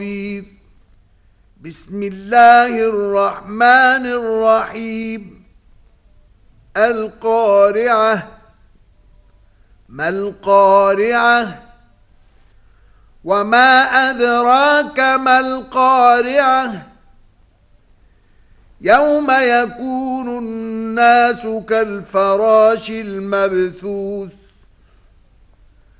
بسم الله الرحمن الرحيم. القارعة. ما القارعة؟ وما أدراك ما القارعة؟ يوم يكون الناس كالفراش المبثوث